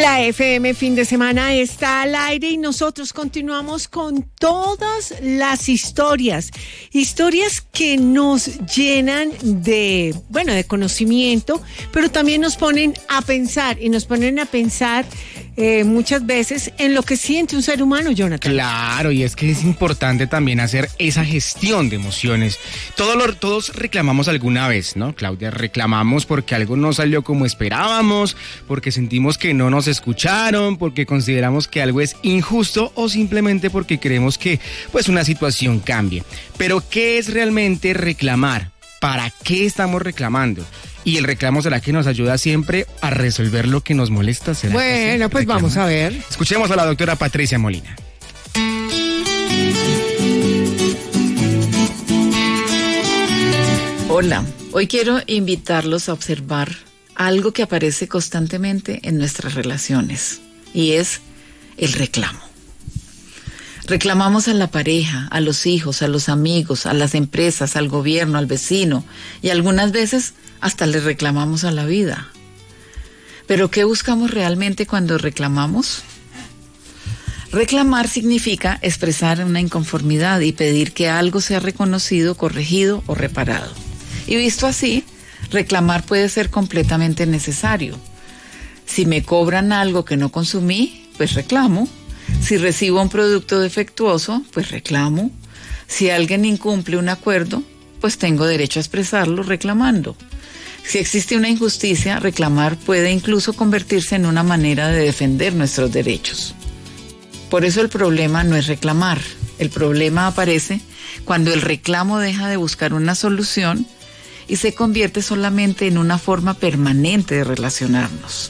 La FM Fin de Semana está al aire y nosotros continuamos con todas las historias que nos llenan de conocimiento, pero también nos ponen a pensar muchas veces en lo que siente un ser humano, Jonathan. Claro, y es que es importante también hacer esa gestión de emociones. Todos reclamamos alguna vez, ¿no, Claudia? Reclamamos porque algo no salió como esperábamos, porque sentimos que no nos escucharon, porque consideramos que algo es injusto o simplemente porque queremos que una situación cambie. Pero ¿qué es realmente reclamar? ¿Para qué estamos reclamando? Y el reclamo será que nos ayuda siempre a resolver lo que nos molesta. ¿Será bueno, pues reclamar? Vamos a ver. Escuchemos a la doctora Patricia Molina. Hola, hoy quiero invitarlos a observar algo que aparece constantemente en nuestras relaciones, y es el reclamo. Reclamamos a la pareja, a los hijos, a los amigos, a las empresas, al gobierno, al vecino, y algunas veces hasta le reclamamos a la vida. ¿Pero qué buscamos realmente cuando reclamamos? Reclamar significa expresar una inconformidad y pedir que algo sea reconocido, corregido o reparado. Y visto así, reclamar puede ser completamente necesario. Si me cobran algo que no consumí, pues reclamo. Si recibo un producto defectuoso, pues reclamo. Si alguien incumple un acuerdo, pues tengo derecho a expresarlo reclamando. Si existe una injusticia, reclamar puede incluso convertirse en una manera de defender nuestros derechos. Por eso el problema no es reclamar. El problema aparece cuando el reclamo deja de buscar una solución y se convierte solamente en una forma permanente de relacionarnos.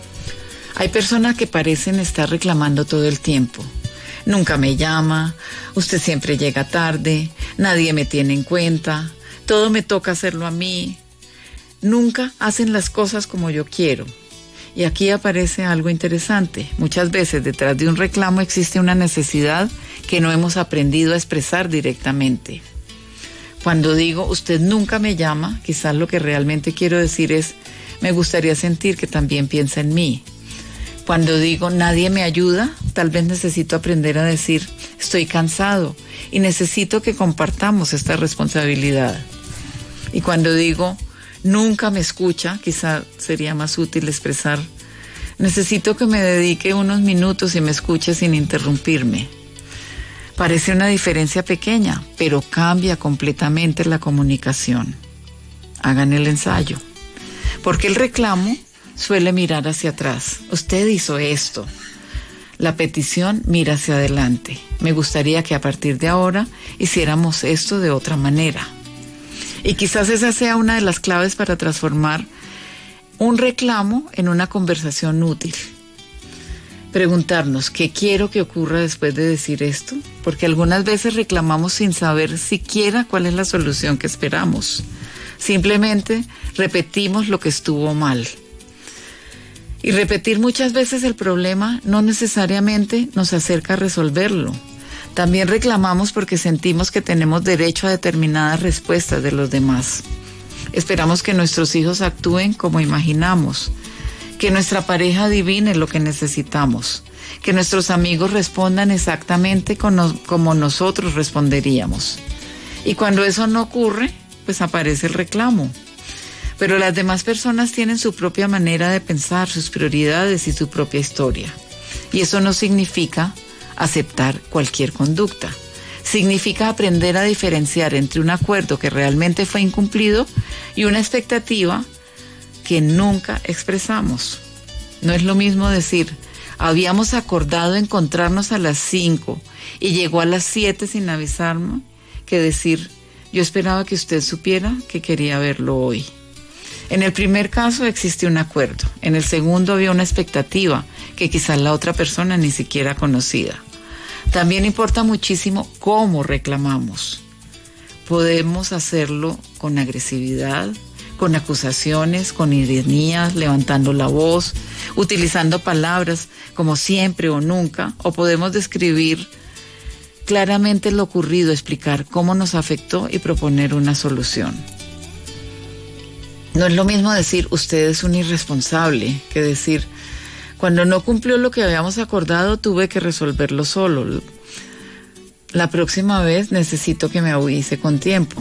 Hay personas que parecen estar reclamando todo el tiempo. Nunca me llama, usted siempre llega tarde, nadie me tiene en cuenta, todo me toca hacerlo a mí. Nunca hacen las cosas como yo quiero. Y aquí aparece algo interesante. Muchas veces detrás de un reclamo existe una necesidad que no hemos aprendido a expresar directamente. Cuando digo, usted nunca me llama, quizás lo que realmente quiero decir es, me gustaría sentir que también piensa en mí. Cuando digo, nadie me ayuda, tal vez necesito aprender a decir, estoy cansado y necesito que compartamos esta responsabilidad. Y cuando digo, nunca me escucha, quizá sería más útil expresar, necesito que me dedique unos minutos y me escuche sin interrumpirme. Parece una diferencia pequeña, pero cambia completamente la comunicación. Hagan el ensayo. Porque el reclamo suele mirar hacia atrás. Usted hizo esto. La petición mira hacia adelante. Me gustaría que a partir de ahora hiciéramos esto de otra manera. Y quizás esa sea una de las claves para transformar un reclamo en una conversación útil. Preguntarnos, ¿qué quiero que ocurra después de decir esto? Porque algunas veces reclamamos sin saber siquiera cuál es la solución que esperamos. Simplemente repetimos lo que estuvo mal. Y repetir muchas veces el problema no necesariamente nos acerca a resolverlo. También reclamamos porque sentimos que tenemos derecho a determinadas respuestas de los demás. Esperamos que nuestros hijos actúen como imaginamos, que nuestra pareja adivine lo que necesitamos, que nuestros amigos respondan exactamente como nosotros responderíamos. Y cuando eso no ocurre, pues aparece el reclamo. Pero las demás personas tienen su propia manera de pensar, sus prioridades y su propia historia. Y eso no significa aceptar cualquier conducta. Significa aprender a diferenciar entre un acuerdo que realmente fue incumplido y una expectativa que nunca expresamos. No es lo mismo decir, habíamos acordado encontrarnos a las 5 y llegó a las 7 sin avisarme, que decir, yo esperaba que usted supiera que quería verlo hoy. En el primer caso existió un acuerdo, en el segundo había una expectativa que quizás la otra persona ni siquiera conocía. También importa muchísimo cómo reclamamos. Podemos hacerlo con agresividad, con acusaciones, con ironías, levantando la voz, utilizando palabras como siempre o nunca, o podemos describir claramente lo ocurrido, explicar cómo nos afectó y proponer una solución. No es lo mismo decir usted es un irresponsable que decir Cuando no cumplió lo que habíamos acordado, tuve que resolverlo solo. La próxima vez necesito que me avise con tiempo.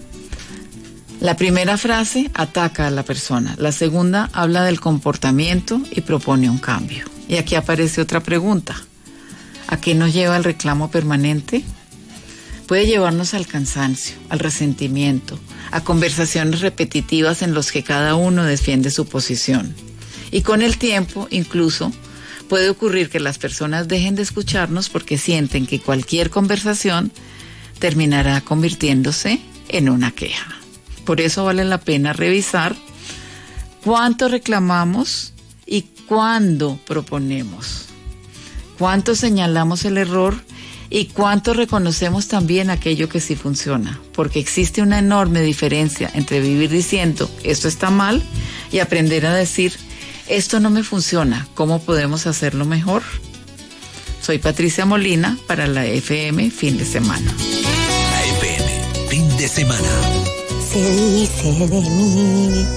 La primera frase ataca a la persona. La segunda habla del comportamiento y propone un cambio. Y aquí aparece otra pregunta. ¿A qué nos lleva el reclamo permanente? Puede llevarnos al cansancio, al resentimiento, a conversaciones repetitivas en las que cada uno defiende su posición. Y con el tiempo, incluso, puede ocurrir que las personas dejen de escucharnos porque sienten que cualquier conversación terminará convirtiéndose en una queja. Por eso vale la pena revisar cuánto reclamamos y cuándo proponemos, cuánto señalamos el error y cuánto reconocemos también aquello que sí funciona, porque existe una enorme diferencia entre vivir diciendo esto está mal y aprender a decir esto no me funciona, ¿cómo podemos hacerlo mejor? Soy Patricia Molina para la FM Fin de Semana. La FM Fin de Semana. Se dice de mí.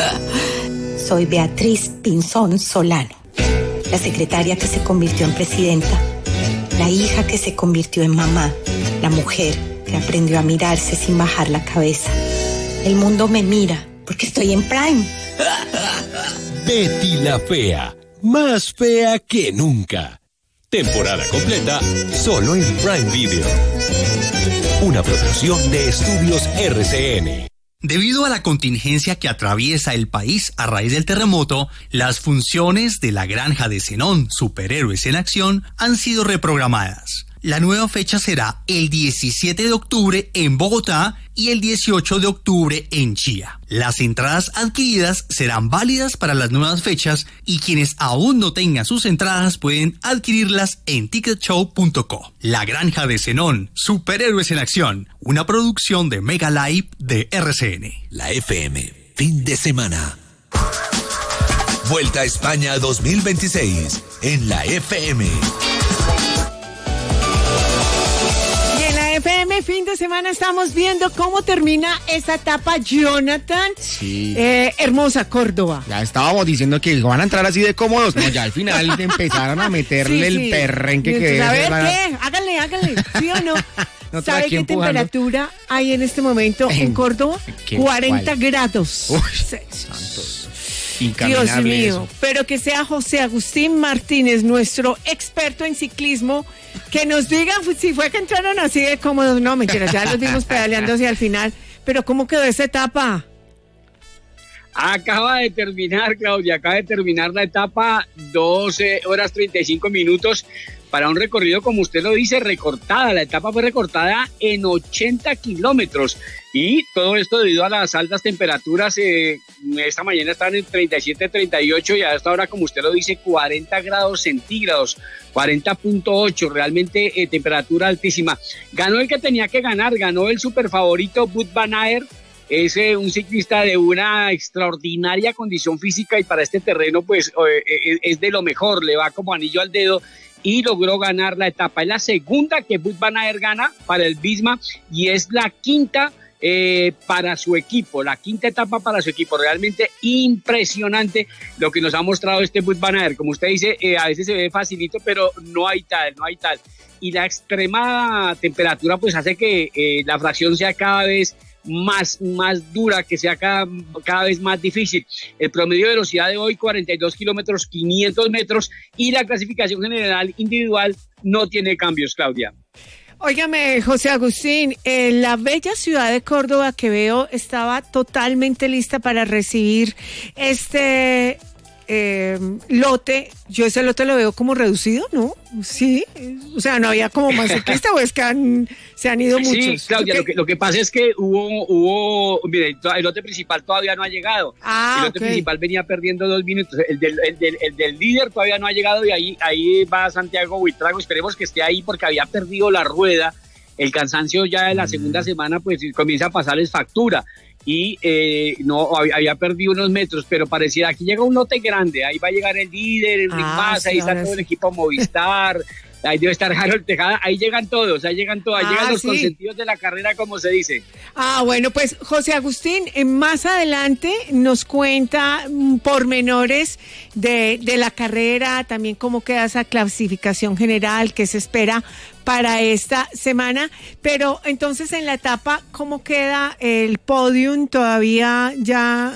Soy Beatriz Pinzón Solano, la secretaria que se convirtió en presidenta, la hija que se convirtió en mamá, la mujer que aprendió a mirarse sin bajar la cabeza. El mundo me mira porque estoy en Prime. Betty la Fea, más fea que nunca. Temporada completa solo en Prime Video. Una producción de Estudios RCN. Debido a la contingencia que atraviesa el país a raíz del terremoto, las funciones de la Granja de Zenón, Superhéroes en Acción, han sido reprogramadas. La nueva fecha será el 17 de octubre en Bogotá y el 18 de octubre en Chía. Las entradas adquiridas serán válidas para las nuevas fechas y quienes aún no tengan sus entradas pueden adquirirlas en ticketshow.co. La Granja de Zenón, Superhéroes en Acción, una producción de Mega Live de RCN. La FM, Fin de Semana. Vuelta a España 2026 en la FM. FM Fin de Semana estamos viendo cómo termina esa etapa, Jonathan. Sí. Hermosa Córdoba. Ya estábamos diciendo que van a entrar así de cómodos. No, ya al final empezaron a meterle el perrenque que a ver, van ¿qué? Háganle, ¿sí o no? No, ¿Sabe qué empujando. temperatura hay en este momento en Córdoba? 40 ¿cuál? grados. Uy, santos. Dios mío, pero que sea José Agustín Martínez, nuestro experto en ciclismo, que nos diga si fue que entraron así de cómodos. No, mentira, ya los vimos pedaleando hacia el final, pero ¿cómo quedó esa etapa? Acaba de terminar, Claudia, la etapa, 12 horas 35 minutos para un recorrido, como usted lo dice, recortada. La etapa fue recortada en 80 kilómetros y todo esto debido a las altas temperaturas. Esta mañana estaban en 37, 38 y a esta hora, como usted lo dice, 40 grados centígrados, 40.8, realmente temperatura altísima. Ganó el que tenía que ganar, ganó el super favorito Wout van Aert. Es un ciclista de una extraordinaria condición física y para este terreno pues es de lo mejor, le va como anillo al dedo y logró ganar la etapa. Es la segunda que Wout van Aert gana para el Visma y es la quinta para su equipo, la quinta etapa para su equipo. Realmente impresionante lo que nos ha mostrado este Wout van Aert. Como usted dice, a veces se ve facilito, pero no hay tal. Y la extrema temperatura pues hace que la fracción sea cada vez más dura, que sea cada vez más difícil. El promedio de velocidad de hoy, 42 kilómetros, 500 metros, y la clasificación general individual no tiene cambios, Claudia. Óigame, José Agustín, la bella ciudad de Córdoba que veo estaba totalmente lista para recibir este lote. Yo ese lote lo veo como reducido, ¿no? Sí, o sea, no había como más ciclistas, o es que se han ido muchos. Sí, Claudia, lo que pasa es que hubo, mire, el lote principal todavía no ha llegado. El lote principal venía perdiendo 2 minutos. El del líder todavía no ha llegado y ahí va Santiago Buitrago. Esperemos que esté ahí porque había perdido la rueda. El cansancio ya de la segunda semana pues comienza a pasarles factura. y no había perdido unos metros, pero parecía aquí llega un lote grande, ahí va a llegar el líder, Enric Mas, ahí está todo el equipo Movistar, ahí debe estar Harold Tejada, ahí llegan todos, llegan los consentidos de la carrera, como se dice. Bueno, pues José Agustín, más adelante nos cuenta pormenores de la carrera, también cómo queda esa clasificación general, qué se espera para esta semana, pero entonces en la etapa, ¿cómo queda el podium? ¿Todavía ya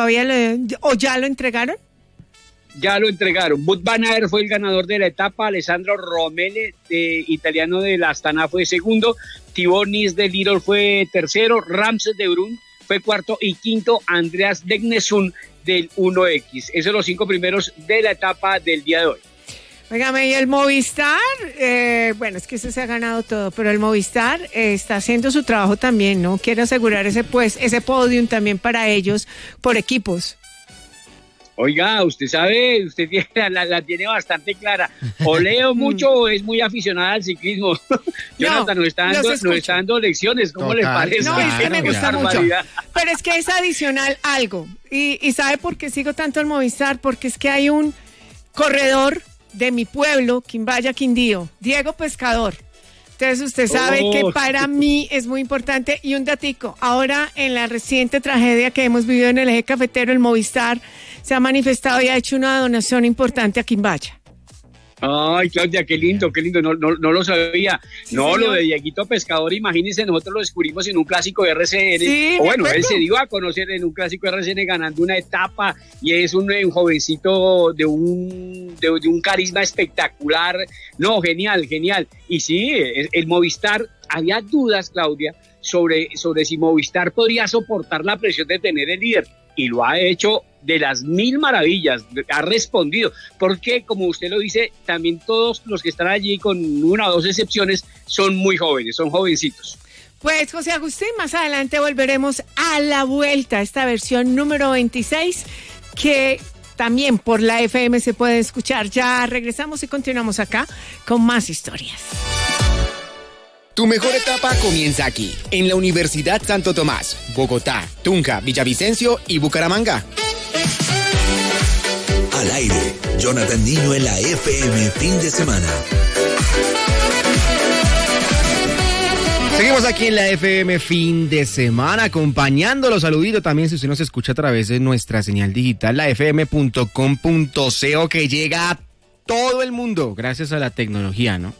lo entregaron? Ya lo entregaron. Wout van Aert fue el ganador de la etapa, Alessandro Romele, italiano de la Astana, fue segundo, Thibaut Nice de Lidl fue tercero, Ramses de Brun fue cuarto y quinto, Andreas Degnesun del 1X. Esos son los 5 primeros de la etapa del día de hoy. Óigame, y el Movistar, bueno, es que ese se ha ganado todo, pero el Movistar está haciendo su trabajo también, ¿no? Quiere asegurar ese podium también para ellos por equipos. Oiga, usted sabe, usted la tiene bastante clara. O leo mucho o es muy aficionada al ciclismo. Jonathan nos está dando lecciones, ¿cómo les parece? No, es que me gusta mucho. Pero es que es adicional algo. Y ¿sabe por qué sigo tanto el Movistar? Porque es que hay un corredor de mi pueblo, Quimbaya, Quindío, Diego Pescador. Entonces usted sabe que para mí es muy importante. Y un datico, ahora en la reciente tragedia que hemos vivido en el eje cafetero, el Movistar se ha manifestado y ha hecho una donación importante a Quimbaya. Ay, Claudia, qué lindo, no lo sabía. Sí, no, señor. Lo de Dieguito Pescador, imagínense, nosotros lo descubrimos en un clásico de RCN. Sí, bueno, él se dio a conocer en un clásico de RCN ganando una etapa y es un jovencito de un carisma espectacular. No, genial. Y sí, el Movistar, había dudas, Claudia, sobre si Movistar podría soportar la presión de tener el líder. Y lo ha hecho de las 1000 maravillas, ha respondido, porque como usted lo dice, también todos los que están allí, con una o dos excepciones, son muy jóvenes, son jovencitos. Pues José Agustín, más adelante volveremos a la vuelta, esta versión número 26, que también por la FM se puede escuchar. Ya regresamos y continuamos acá con más historias. Tu mejor etapa comienza aquí, en la Universidad Santo Tomás, Bogotá, Tunja, Villavicencio y Bucaramanga. Al aire, Jonathan Niño en la FM fin de semana. Seguimos aquí en la FM fin de semana, acompañándolo. Saludito también si usted nos escucha a través de nuestra señal digital, la fm.com.co, que llega a todo el mundo gracias a la tecnología, ¿no?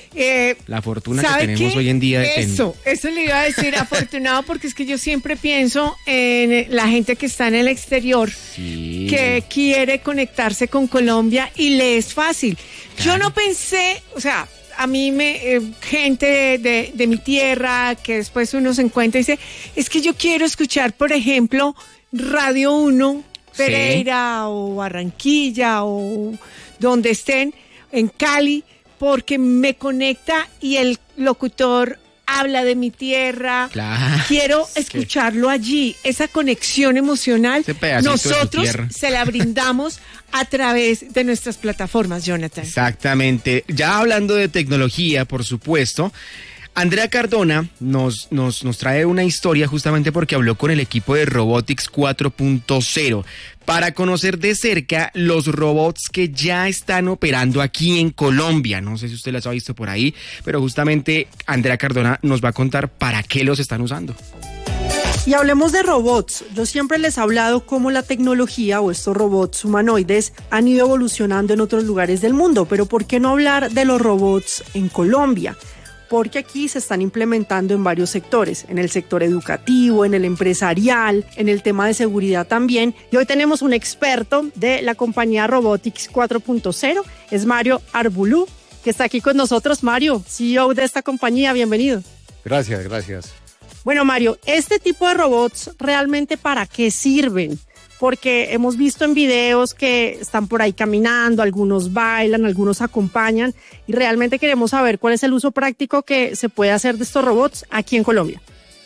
La fortuna que tenemos hoy en día. Eso le iba a decir, afortunado, porque es que yo siempre pienso en la gente que está en el exterior, sí, que quiere conectarse con Colombia y le es fácil. Claro. Yo no pensé, o sea, a mí gente de mi tierra, que después uno se encuentra y dice, es que yo quiero escuchar, por ejemplo, Radio 1, Pereira, sí, o Barranquilla, o donde estén, en Cali, porque me conecta y el locutor habla de mi tierra. Claro, quiero escucharlo allí. Esa conexión emocional, nosotros se la brindamos a través de nuestras plataformas, Jonathan. Exactamente. Ya hablando de tecnología, por supuesto, Andrea Cardona nos trae una historia justamente porque habló con el equipo de Robotics 4.0 para conocer de cerca los robots que ya están operando aquí en Colombia. No sé si usted los ha visto por ahí, pero justamente Andrea Cardona nos va a contar para qué los están usando. Y hablemos de robots. Yo siempre les he hablado cómo la tecnología o estos robots humanoides han ido evolucionando en otros lugares del mundo, pero ¿por qué no hablar de los robots en Colombia? Porque aquí se están implementando en varios sectores, en el sector educativo, en el empresarial, en el tema de seguridad también. Y hoy tenemos un experto de la compañía Robotics 4.0, es Mario Arbulú, que está aquí con nosotros. Mario, CEO de esta compañía, bienvenido. Gracias. Bueno, Mario, este tipo de robots, ¿realmente para qué sirven? Porque hemos visto en videos que están por ahí caminando, algunos bailan, algunos acompañan, y realmente queremos saber cuál es el uso práctico que se puede hacer de estos robots aquí en Colombia.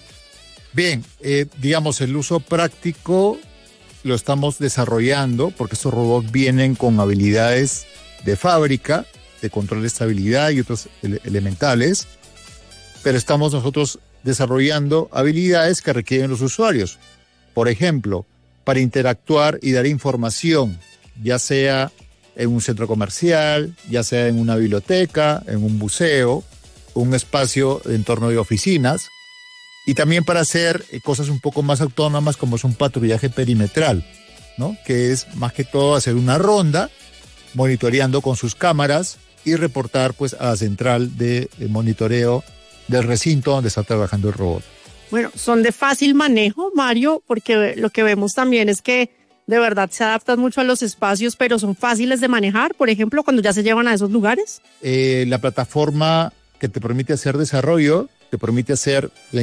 Bien, digamos, el uso práctico lo estamos desarrollando porque estos robots vienen con habilidades de fábrica, de control de estabilidad y otros elementales, pero estamos nosotros desarrollando habilidades que requieren los usuarios. Por ejemplo, para interactuar y dar información, ya sea en un centro comercial, ya sea en una biblioteca, en un museo, un espacio en torno de oficinas, y también para hacer cosas un poco más autónomas como es un patrullaje perimetral, ¿no? Que es más que todo hacer una ronda, monitoreando con sus cámaras y reportar pues a la central de monitoreo del recinto donde está trabajando el robot. Bueno, son de fácil manejo, Mario, porque lo que vemos también es que de verdad se adaptan mucho a los espacios, pero son fáciles de manejar, por ejemplo, cuando ya se llevan a esos lugares. La plataforma que te permite hacer desarrollo, te permite hacer la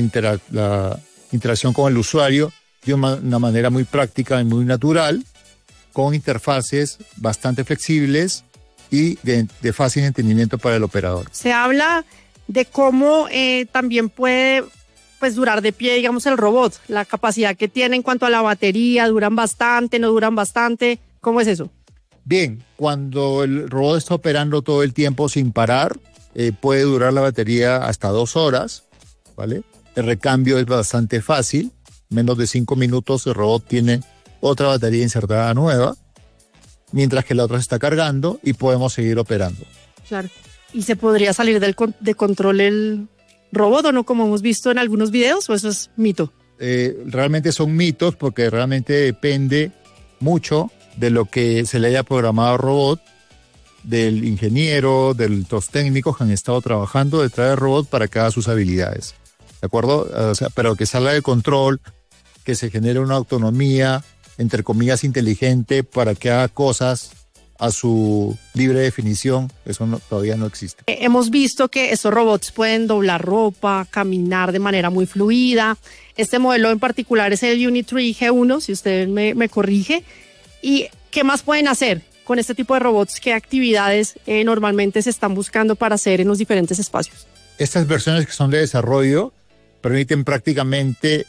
interacción con el usuario de una manera muy práctica y muy natural, con interfaces bastante flexibles y de fácil entendimiento para el operador. Se habla de cómo también puede pues durar de pie, digamos, el robot, la capacidad que tiene en cuanto a la batería, duran bastante, no duran bastante, ¿cómo es eso? Bien, cuando el robot está operando todo el tiempo sin parar, puede durar la batería hasta 2 horas, ¿vale? El recambio es bastante fácil, menos de 5 minutos el robot tiene otra batería insertada nueva, mientras que la otra se está cargando y podemos seguir operando. Claro, ¿y se podría salir de control el robot o no, como hemos visto en algunos videos, o eso es mito? Realmente son mitos porque realmente depende mucho de lo que se le haya programado al robot, del ingeniero, de los técnicos que han estado trabajando detrás del robot para que haga sus habilidades. ¿De acuerdo? O sea, pero que salga de control, que se genere una autonomía, entre comillas, inteligente para que haga cosas a su libre definición, eso todavía no existe. Hemos visto que estos robots pueden doblar ropa, caminar de manera muy fluida. Este modelo en particular es el Unitree G1, si usted me corrige. ¿Y qué más pueden hacer con este tipo de robots? ¿Qué actividades normalmente se están buscando para hacer en los diferentes espacios? Estas versiones que son de desarrollo permiten prácticamente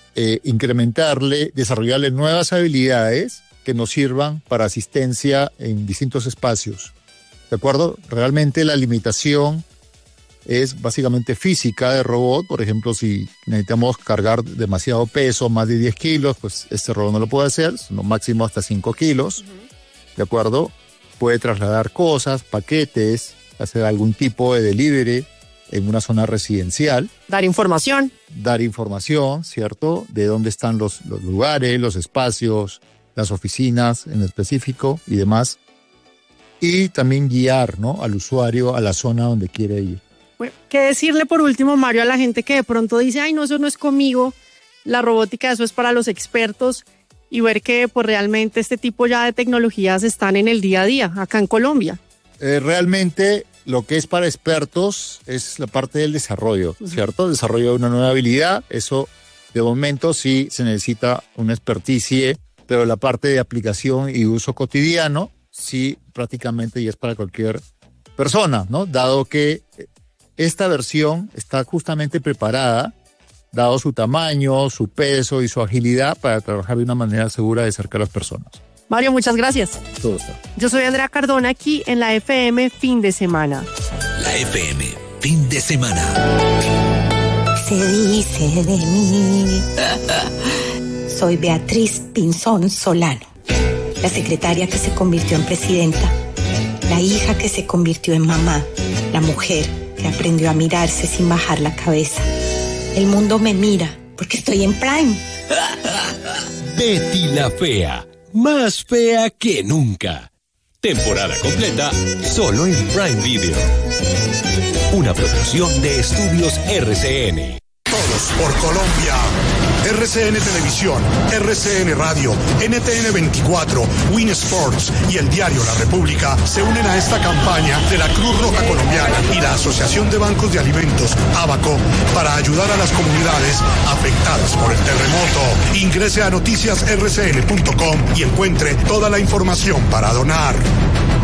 desarrollarle nuevas habilidades que nos sirvan para asistencia en distintos espacios. ¿De acuerdo? Realmente la limitación es básicamente física del robot. Por ejemplo, si necesitamos cargar demasiado peso, más de 10 kilos, pues este robot no lo puede hacer, lo máximo hasta 5 kilos. ¿De acuerdo? Puede trasladar cosas, paquetes, hacer algún tipo de delivery en una zona residencial. Dar información, ¿cierto? De dónde están los lugares, los espacios, las oficinas en específico y demás. Y también guiar, ¿no?, al usuario a la zona donde quiere ir. Bueno, ¿qué decirle por último, Mario, a la gente que de pronto dice, ay, no, eso no es conmigo, la robótica, eso es para los expertos, y ver que pues realmente este tipo ya de tecnologías están en el día a día, acá en Colombia? Realmente lo que es para expertos es la parte del desarrollo, ¿cierto? Desarrollo de una nueva habilidad, eso de momento sí se necesita una experticia, pero la parte de aplicación y uso cotidiano sí prácticamente ya es para cualquier persona, ¿no? Dado que esta versión está justamente preparada, dado su tamaño, su peso y su agilidad, para trabajar de una manera segura de cerca a las personas. Mario, muchas gracias. Todo está. Yo soy Andrea Cardona, aquí en la FM Fin de Semana. La FM Fin de Semana. Se dice de mí. Soy Beatriz Pinzón Solano, la secretaria que se convirtió en presidenta, la hija que se convirtió en mamá, la mujer que aprendió a mirarse sin bajar la cabeza. El mundo me mira porque estoy en Prime. Betty la Fea, más fea que nunca. Temporada completa solo en Prime Video. Una producción de Estudios RCN. Todos por Colombia. RCN Televisión, RCN Radio, NTN 24, Win Sports y el diario La República se unen a esta campaña de la Cruz Roja Colombiana y la Asociación de Bancos de Alimentos, ABACO, para ayudar a las comunidades afectadas por el terremoto. Ingrese a noticiasrcn.com y encuentre toda la información para donar.